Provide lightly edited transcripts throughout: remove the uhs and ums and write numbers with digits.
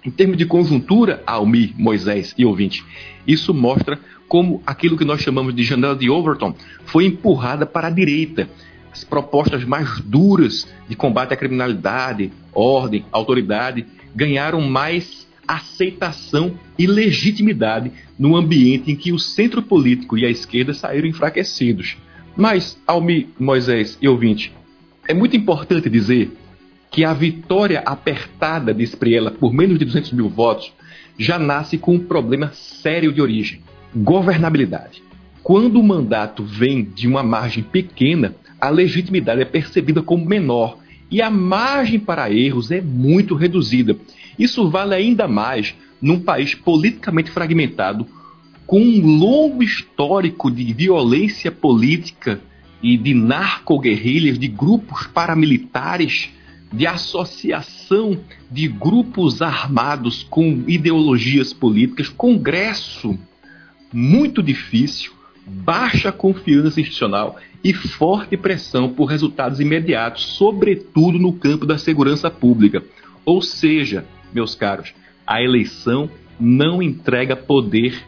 Em termos de conjuntura, Almir, Moisés e ouvinte, isso mostra como aquilo que nós chamamos de janela de Overton foi empurrada para a direita. As propostas mais duras de combate à criminalidade, ordem, autoridade, ganharam mais aceitação e legitimidade no ambiente em que o centro político e a esquerda saíram enfraquecidos. Mas, Almir, Moisés e ouvinte, é muito importante dizer que a vitória apertada de Espriella por menos de 200 mil votos já nasce com um problema sério de origem: governabilidade. Quando o mandato vem de uma margem pequena, a legitimidade é percebida como menor e a margem para erros é muito reduzida. Isso vale ainda mais num país politicamente fragmentado, com um longo histórico de violência política e de narco-guerrilhas, de grupos paramilitares, de associação de grupos armados com ideologias políticas, Congresso muito difícil, baixa confiança institucional e forte pressão por resultados imediatos, sobretudo no campo da segurança pública. Ou seja, meus caros, a eleição não entrega poder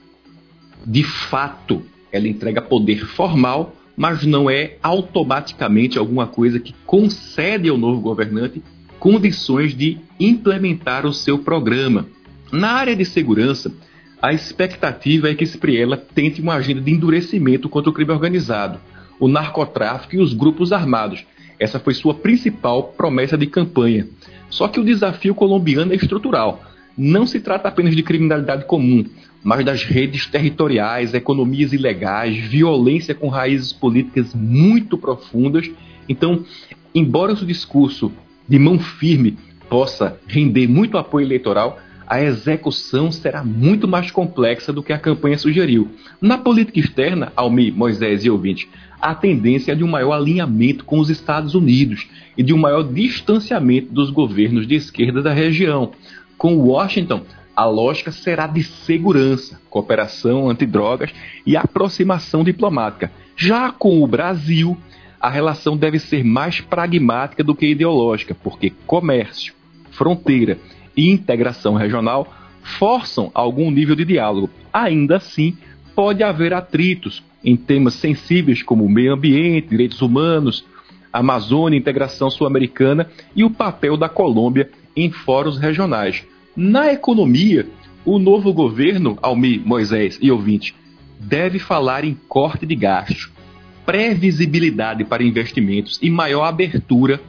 de fato, ela entrega poder formal, mas não é automaticamente alguma coisa que concede ao novo governante condições de implementar o seu programa. Na área de segurança, a expectativa é que Espriella tente uma agenda de endurecimento contra o crime organizado, o narcotráfico e os grupos armados. Essa foi sua principal promessa de campanha. Só que o desafio colombiano é estrutural. Não se trata apenas de criminalidade comum, mas das redes territoriais, economias ilegais, violência com raízes políticas muito profundas. Então, embora o discurso de mão firme possa render muito apoio eleitoral, a execução será muito mais complexa do que a campanha sugeriu. Na política externa, Almir, Moisés e ouvinte, a tendência é de um maior alinhamento com os Estados Unidos e de um maior distanciamento dos governos de esquerda da região. Com Washington, a lógica será de segurança, cooperação antidrogas e aproximação diplomática. Já com o Brasil, a relação deve ser mais pragmática do que ideológica, porque comércio, fronteira e integração regional forçam algum nível de diálogo. Ainda assim, pode haver atritos em temas sensíveis como meio ambiente, direitos humanos, Amazônia, integração sul-americana e o papel da Colômbia em fóruns regionais. Na economia, o novo governo, Almir, Moisés e ouvinte, deve falar em corte de gastos, previsibilidade para investimentos e maior abertura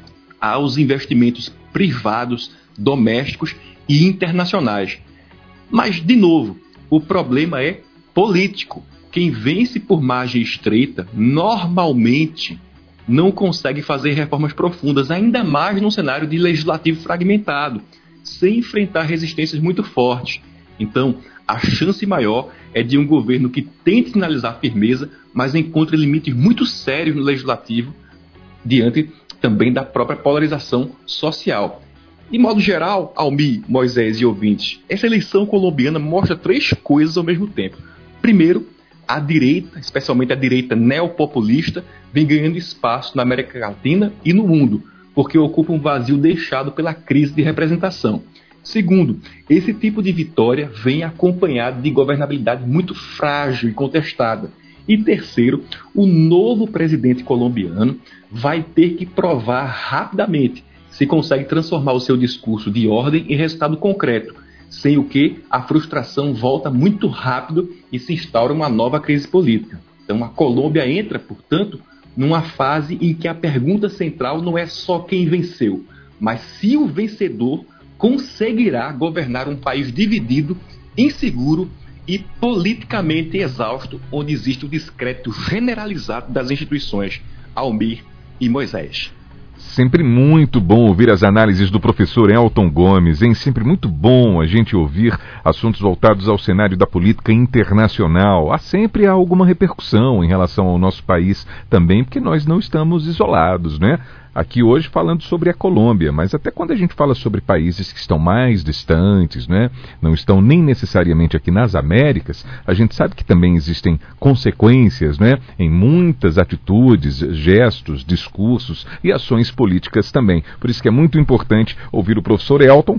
aos investimentos privados, domésticos e internacionais. Mas, de novo, o problema é político. Quem vence por margem estreita, normalmente não consegue fazer reformas profundas, ainda mais num cenário de legislativo fragmentado, sem enfrentar resistências muito fortes. Então, a chance maior é de um governo que tente sinalizar firmeza, mas encontre limites muito sérios no legislativo, diante também da própria polarização social. De modo geral, Almir, Moisés e ouvintes, essa eleição colombiana mostra três coisas ao mesmo tempo. Primeiro, a direita, especialmente a direita neopopulista, vem ganhando espaço na América Latina e no mundo, porque ocupa um vazio deixado pela crise de representação. Segundo, esse tipo de vitória vem acompanhado de governabilidade muito frágil e contestada. E terceiro, o novo presidente colombiano vai ter que provar rapidamente se consegue transformar o seu discurso de ordem em resultado concreto, sem o que a frustração volta muito rápido e se instaura uma nova crise política. Então a Colômbia entra, portanto, numa fase em que a pergunta central não é só quem venceu, mas se o vencedor conseguirá governar um país dividido, inseguro e politicamente exausto, onde existe o descrédito generalizado das instituições. Almir e Moisés. Sempre muito bom ouvir as análises do professor Elton Gomes, hein? Sempre muito bom a gente ouvir assuntos voltados ao cenário da política internacional. Há sempre alguma repercussão em relação ao nosso país também, porque nós não estamos isolados, né? Aqui hoje falando sobre a Colômbia, mas até quando a gente fala sobre países que estão mais distantes, né, não estão nem necessariamente aqui nas Américas, a gente sabe que também existem consequências, né, em muitas atitudes, gestos, discursos e ações políticas também. Por isso que é muito importante ouvir o professor Elton,